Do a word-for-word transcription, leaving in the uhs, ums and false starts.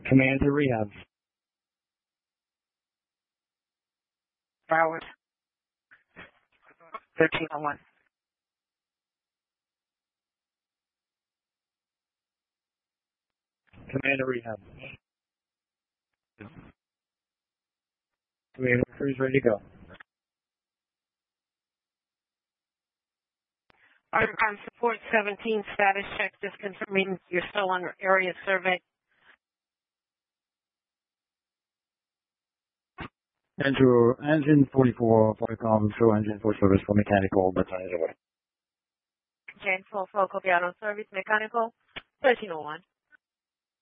Command to rehab. Broward. thirteen oh one. Command to rehab. Command crews ready to go. Archon support seventeen status check, just confirming you're still on area survey. Enter engine forty-four, Forticom, show engine for service for mechanical, but sign it away. Jane full focal beyond on service mechanical, thirteen oh one.